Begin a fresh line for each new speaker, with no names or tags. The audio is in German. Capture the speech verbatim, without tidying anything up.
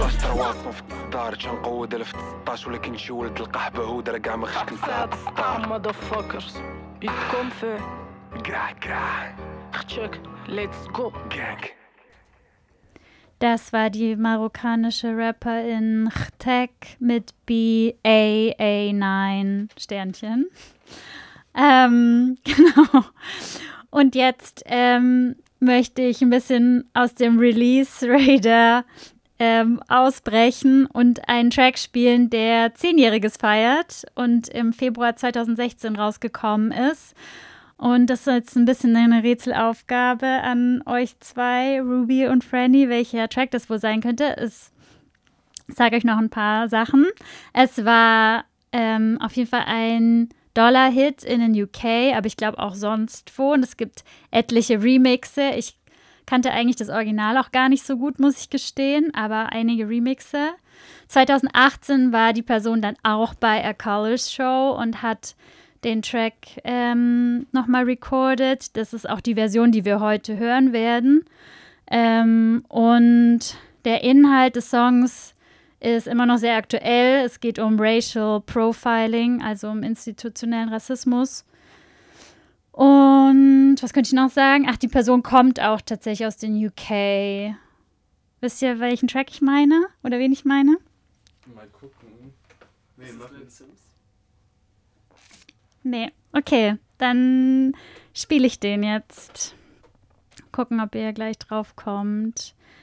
ثلاث ثروات في الدار تنقود ألف ستطاش ولكن شي ولد القحبة هو درا كاع ما خش كنت
Fat motherfuckers. Ich komm für
كاع كاع
check. Let's go.
gang.
Das war die marokkanische Rapperin Chtek mit B A A neun Sternchen. Ähm, genau. Und jetzt ähm, möchte ich ein bisschen aus dem Release Radar ähm, ausbrechen und einen Track spielen, der Zehnjähriges feiert und im Februar zweitausendsechzehn rausgekommen ist. Und das ist jetzt ein bisschen eine Rätselaufgabe an euch zwei, Ruby und Franny, welcher Track das wohl sein könnte. Ich sage euch noch ein paar Sachen. Es war ähm, auf jeden Fall ein Dollar-Hit in den U K, aber ich glaube auch sonst wo. Und es gibt etliche Remixe. Ich kannte eigentlich das Original auch gar nicht so gut, muss ich gestehen, aber einige Remixe. zweitausendachtzehn war die Person dann auch bei A Colors Show und hat den Track ähm, nochmal recorded. Das ist auch die Version, die wir heute hören werden. Ähm, und der Inhalt des Songs ist immer noch sehr aktuell. Es geht um Racial Profiling, also um institutionellen Rassismus. Und was könnte ich noch sagen? Ach, die Person kommt auch tatsächlich aus den U K. Wisst ihr, welchen Track ich meine? Oder wen ich meine?
Mal gucken. Nee, mach nicht.
Nee, okay, dann spiele ich den jetzt. Gucken, ob ihr gleich drauf kommt.